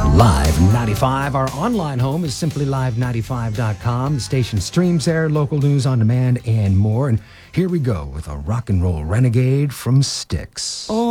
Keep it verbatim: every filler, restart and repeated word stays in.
Live ninety-five. Our online home is simply live ninety-five dot com. The station streams there, local news on demand, and more. And here we go with a rock and roll renegade from Styx. Oh.